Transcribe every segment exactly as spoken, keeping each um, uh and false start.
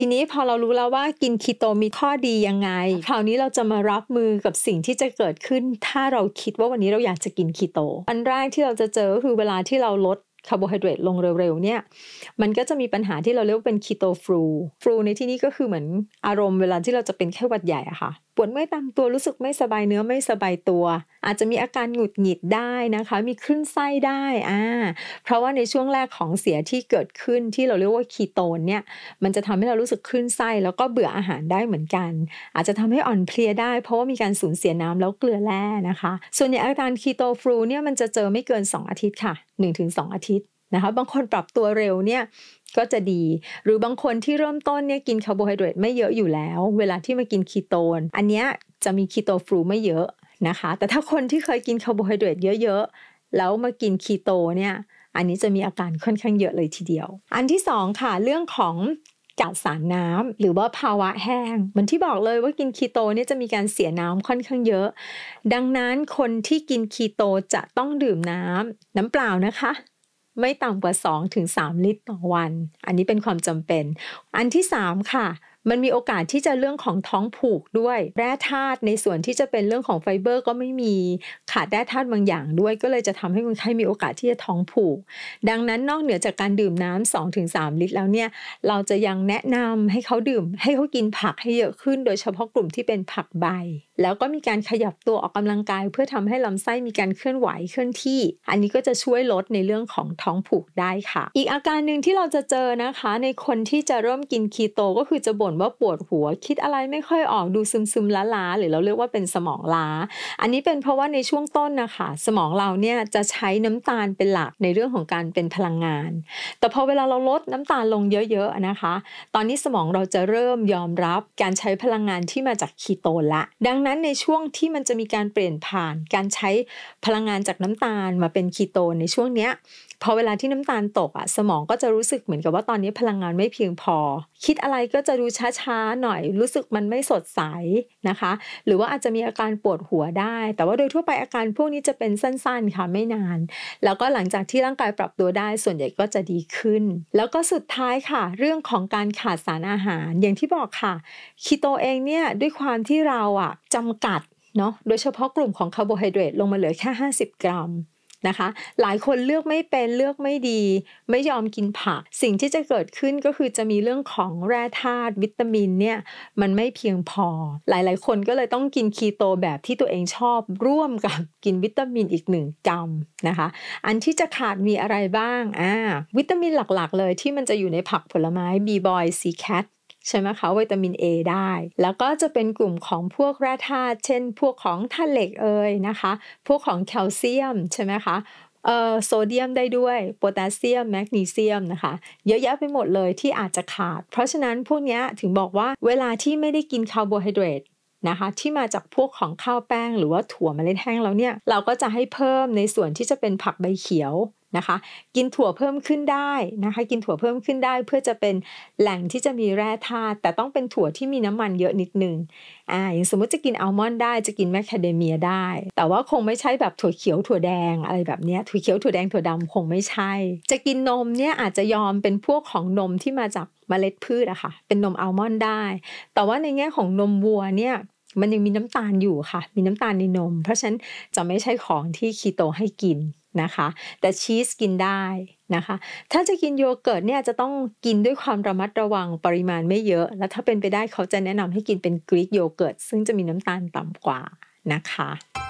ทีนี้พอเรารู้แล้วว่ากินคีโตมีข้อดียังไงคราวนี้เราจะมารับมือกับสิ่งที่จะเกิดขึ้นถ้าเราคิดว่าวันนี้เราอยากจะกินคีโตอันแรกที่เราจะเจอก็คือเวลาที่เราลดคาร์โบไฮเดรตลงเร็วๆเนี่ยมันก็จะมีปัญหาที่เราเรียกว่าเป็นคีโตฟลูฟลูในที่นี้ก็คือเหมือนอารมณ์เวลาที่เราจะเป็นไข้หวัดใหญ่อะค่ะปวดเมื่อยตามตัวรู้สึกไม่สบายเนื้อไม่สบายตัวอาจจะมีอาการหงุดหงิดได้นะคะมีคลื่นไส้ได้อ่าเพราะว่าในช่วงแรกของเสียที่เกิดขึ้นที่เราเรียกว่าคีโตนเนี่ยมันจะทำให้เรารู้สึกคลื่นไส้แล้วก็เบื่ออาหารได้เหมือนกันอาจจะทำให้อ่อนเพลียได้เพราะว่ามีการสูญเสียน้ำแล้วเกลือแร่นะคะส่วนใหญ่อาการคีโตฟลูเนี่ยมันจะเจอไม่เกินสองอาทิตย์ค่ะ หนึ่งถึงสอง อาทิตย์นะคะบางคนปรับตัวเร็วเนี่ยก็จะดีหรือบางคนที่เริ่มต้นเนี่ยกินคาร์โบไฮเดรตไม่เยอะอยู่แล้วเวลาที่มากินคีโตนอันเนี้ยจะมีคีโตฟลูไม่เยอะนะคะแต่ถ้าคนที่เคยกินคาร์โบไฮเดรตเยอะๆแล้วมากินคีโตเนี่ยอันนี้จะมีอาการค่อนข้างเยอะเลยทีเดียวอันที่สองค่ะเรื่องของขาดสารน้ำหรือว่าภาวะแห้งเหมือนที่บอกเลยว่ากินคีโตเนี่ยจะมีการเสียน้ำค่อนข้างเยอะดังนั้นคนที่กินคีโตจะต้องดื่มน้ำน้ำเปล่านะคะไม่ต่ำกว่า สองถึงสาม ลิตรต่อวันอันนี้เป็นความจำเป็นอันที่สามค่ะมันมีโอกาสที่จะเรื่องของท้องผูกด้วยแร่ธาตุในส่วนที่จะเป็นเรื่องของไฟเบอร์ก็ไม่มีขาดแร่ธาตุบางอย่างด้วยก็เลยจะทำให้คนไข้มีโอกาสที่จะท้องผูกดังนั้นนอกเหนือจากการดื่มน้ำ สองถึงสาม ลิตรแล้วเนี่ยเราจะยังแนะนำให้เขาดื่มให้เขากินผักให้เยอะขึ้นโดยเฉพาะกลุ่มที่เป็นผักใบแล้วก็มีการขยับตัวออกกำลังกายเพื่อทำให้ลำไส้มีการเคลื่อนไหวเคลื่อนที่อันนี้ก็จะช่วยลดในเรื่องของท้องผูกได้ค่ะอีกอาการหนึ่งที่เราจะเจอนะคะในคนที่จะเริ่มกินคีโตก็คือจะบ่นว่าปวดหัวคิดอะไรไม่ค่อยออกดูซึมๆล้าๆหรือเราเรียกว่าเป็นสมองล้าอันนี้เป็นเพราะว่าในช่วงต้นนะคะสมองเราเนี่ยจะใช้น้ำตาลเป็นหลักในเรื่องของการเป็นพลังงานแต่พอเวลาเราลดน้ำตาลลงเยอะๆนะคะตอนนี้สมองเราจะเริ่มยอมรับการใช้พลังงานที่มาจากคีโตนละดังนั้นในช่วงที่มันจะมีการเปลี่ยนผ่านการใช้พลังงานจากน้ำตาลมาเป็นคีโตนในช่วงเนี้ยพอเวลาที่น้ำตาลตกอ่ะสมองก็จะรู้สึกเหมือนกับว่าตอนนี้พลังงานไม่เพียงพอคิดอะไรก็จะดูช้าๆหน่อยรู้สึกมันไม่สดใสนะคะหรือว่าอาจจะมีอาการปวดหัวได้แต่ว่าโดยทั่วไปอาการพวกนี้จะเป็นสั้นๆค่ะไม่นานแล้วก็หลังจากที่ร่างกายปรับตัวได้ส่วนใหญ่ก็จะดีขึ้นแล้วก็สุดท้ายค่ะเรื่องของการขาดสารอาหารอย่างที่บอกค่ะคีโตเองเนี่ยด้วยความที่เราอ่ะจำกัดเนาะโดยเฉพาะกลุ่มของคาร์โบไฮเดรตลงมาเหลือแค่ห้าสิบกรัมนะคะหลายคนเลือกไม่เป็นเลือกไม่ดีไม่ยอมกินผักสิ่งที่จะเกิดขึ้นก็คือจะมีเรื่องของแร่ธาตุวิตามินเนี่ยมันไม่เพียงพอหลายๆคนก็เลยต้องกินคีโตแบบที่ตัวเองชอบร่วมกับกินวิตามินอีกหนึ่งกรัมนะคะอันที่จะขาดมีอะไรบ้างอ่าวิตามินหลักๆเลยที่มันจะอยู่ในผักผลไม้ บี บอย ซี แคทใช่ไหมคะวิตามิน A ได้แล้วก็จะเป็นกลุ่มของพวกแร่ธาตุเช่นพวกของธาตุเหล็กเอ่ยนะคะพวกของแคลเซียมใช่ไหมคะเอ่อโซเดียมได้ด้วยโพแทสเซียมแมกนีเซียมนะคะเยอะแยะไปหมดเลยที่อาจจะขาดเพราะฉะนั้นพวกนี้ถึงบอกว่าเวลาที่ไม่ได้กินคาร์โบไฮเดรตนะคะที่มาจากพวกของข้าวแป้งหรือว่าถั่วเมล็ดแห้งแล้วเนี่ยเราก็จะให้เพิ่มในส่วนที่จะเป็นผักใบเขียวนะคะกินถั่วเพิ่มขึ้นได้นะคะกินถั่วเพิ่มขึ้นได้เพื่อจะเป็นแหล่งที่จะมีแร่ธาตุแต่ต้องเป็นถั่วที่มีน้ำมันเยอะนิดนึงอ่าอย่างสมมติจะกินอัลมอนด์ได้จะกินแมคคาเดเมียได้แต่ว่าคงไม่ใช่แบบถั่วเขียวถั่วแดงอะไรแบบนี้ถั่วเขียวถั่วแดงถั่วดำคงไม่ใช่จะกินนมเนี่ยอาจจะยอมเป็นพวกของนมที่มาจากเมล็ดพืชอะค่ะเป็นนมอัลมอนด์ได้แต่ว่าในแง่ของนมวัวเนี่ยมันยังมีน้ำตาลอยู่ค่ะมีน้ำตาลในนมเพราะฉะนั้นจะไม่ใช่ของที่คีโตให้กินนะคะแต่ชีสกินได้นะคะถ้าจะกินโยเกิร์ตเนี่ยจะต้องกินด้วยความระมัดระวังปริมาณไม่เยอะแล้วถ้าเป็นไปได้เขาจะแนะนำให้กินเป็นกรีกโยเกิร์ตซึ่งจะมีน้ำตาลต่ำกว่านะคะ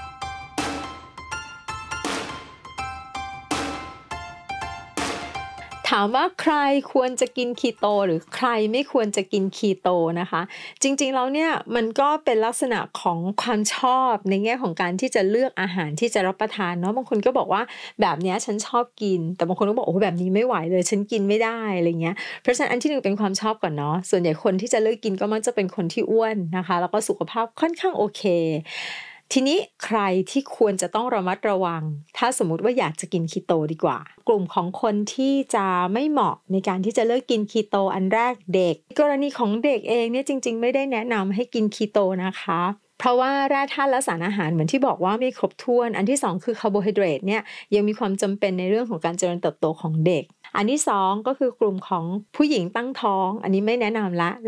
ถามว่าใครควรจะกินคีโตหรือใครไม่ควรจะกินคีโตนะคะจริงๆแล้วเนี่ยมันก็เป็นลักษณะของความชอบในแง่ของการที่จะเลือกอาหารที่จะรับประทานเนาะบางคนก็บอกว่าแบบนี้ฉันชอบกินแต่บางคนก็บอกโอ้แบบนี้ไม่ไหวเลยฉันกินไม่ได้อะไรเงี้ยเพราะฉะนั้นอันที่หนึ่งเป็นความชอบก่อนเนาะส่วนใหญ่คนที่จะเลือกกินก็มักจะเป็นคนที่อ้วนนะคะแล้วก็สุขภาพค่อนข้างโอเคทีนี้ใครที่ควรจะต้องระมัดระวังถ้าสมมุติว่าอยากจะกินคีโตดีกว่ากลุ่มของคนที่จะไม่เหมาะในการที่จะเลิกกินคีโตอันแรกเด็กกรณีของเด็กเองเนี่ยจริงๆไม่ได้แนะนำให้กินคีโตนะคะเพราะว่าแร่ธาตุและสารอาหารเหมือนที่บอกว่าไม่ครบถ้วนอันที่สองคือคาร์โบไฮเดรตเนี่ยยังมีความจำเป็นในเรื่องของการเจริญเติบโตของเด็กอันที่สองก็คือกลุ่มของผู้หญิงตั้งท้องอันนี้ไม่แนะนำละ